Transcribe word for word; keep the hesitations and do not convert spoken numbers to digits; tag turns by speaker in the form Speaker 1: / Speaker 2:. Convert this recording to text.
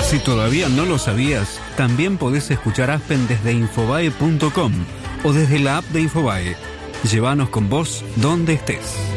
Speaker 1: Si todavía no lo sabías, también podés escuchar Aspen desde infobae punto com o desde la app de Infobae. Llévanos con vos donde estés.